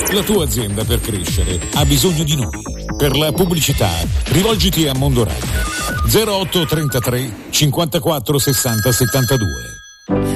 La tua azienda per crescere ha bisogno di noi. Per la pubblicità rivolgiti a Mondoradio 0833 54 60 72.